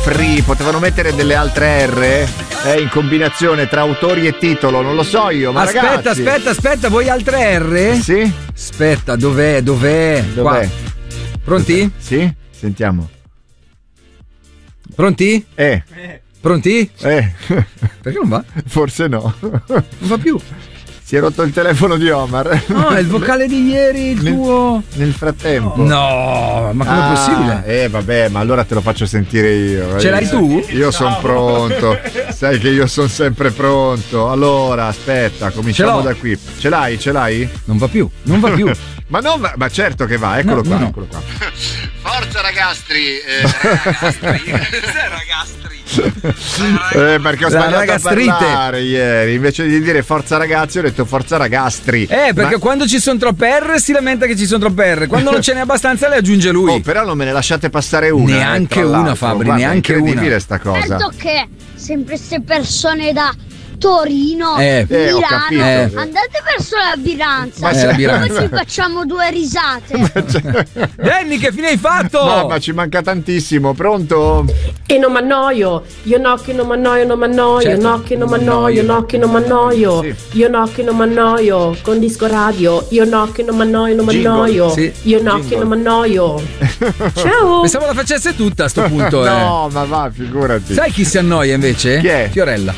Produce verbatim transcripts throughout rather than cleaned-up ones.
free, potevano mettere delle altre R eh, in combinazione tra autori e titolo, non lo so io, ma aspetta, ragazzi. aspetta, aspetta, vuoi altre R? Sì? Aspetta, dov'è, dov'è? Dov'è? Qua. Pronti? Sì? Sentiamo. Pronti? Eh. Pronti? Eh. Perché non va? Forse no. Non va più. Si è rotto il telefono di Omar. No, è il vocale di ieri, il nel, tuo. Nel frattempo. No, ma com'è ah, possibile? Eh vabbè, ma allora te lo faccio sentire io. Ce l'hai tu? Io sono pronto. Sai che io sono sempre pronto. Allora, aspetta, cominciamo da qui. Ce l'hai? Ce l'hai? Non va più, non va più. ma non va, ma certo che va, eccolo no, qua, no. eccolo qua. Forza ragastri, eh, ragastri. Cos'è ragastri? Eh, perché ho La sbagliato ragastrite. a parlare ieri, invece di dire forza ragazzi ho detto forza ragastri. Eh, perché ma... quando ci sono troppe R si lamenta che ci sono troppe R, quando non ce n'è abbastanza le aggiunge lui. Oh, però non me ne lasciate passare una. Neanche eh, una, Fabri, Guarda, neanche è incredibile una. sta cosa. Certo che sempre queste persone da Torino, Eh, eh, ho Milano, capito. Eh. andate verso la Biranza, Ma Eh, la Biranza. dove ci facciamo due risate. Danny, che fine hai fatto? Mamma, ci manca tantissimo. Pronto? E non mi annoio, io no che non mi annoio, non mi annoio, Certo. no che non mi annoio, no che non mi annoio, Sì. io no che non mi annoio, con disco radio, io no che non mi annoio, non mi Jingle. annoio, Sì. io no Jingle. che non mi annoio. Ciao! Pensavo la facesse tutta a sto punto. eh. No, ma va, figurati. Sai chi si annoia invece? Chi è? Fiorella.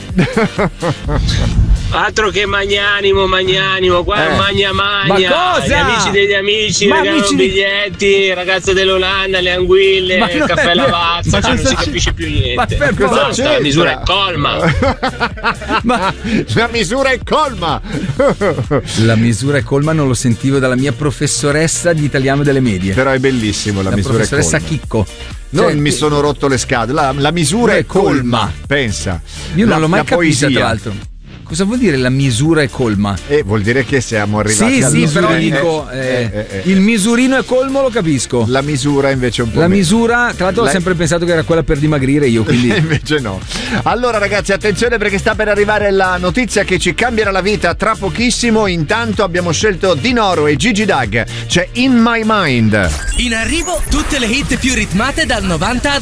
Altro che magnanimo, magnanimo, qua Eh. è magna magna. Ma cosa? Gli amici degli amici Ma regalano amici di- biglietti, ragazze dell'Olanda, le anguille, Ma il non è caffè vero. lavazza, Ma non cosa si c'è- capisce più Ma niente. per Cosa favore. Basta, la misura è colma. Ma La misura è colma. la misura è colma, non lo sentivo dalla mia professoressa di italiano delle medie. Però è bellissimo, la, La misura è professoressa colma. Chicco. Non Cioè, mi che- sono rotto le scatole, la, la misura Non è è colma. colma. Pensa. Io non La- l'ho mai la capita, poesia. tra l'altro. Cosa vuol dire la misura è colma? Eh, vuol dire che siamo arrivati Sì, al sì, misura- però eh, dico, eh, eh, eh, eh, il misurino è colmo, lo capisco. La misura invece è un po' La meno. misura, tra l'altro, La- ho sempre pensato che era quella per dimagrire io, quindi. Invece no. Allora ragazzi, attenzione perché sta per arrivare la notizia che ci cambierà la vita tra pochissimo. Intanto abbiamo scelto Dinoro e Gigi Dag. C'è In My Mind. In arrivo tutte le hit più ritmate dal novanta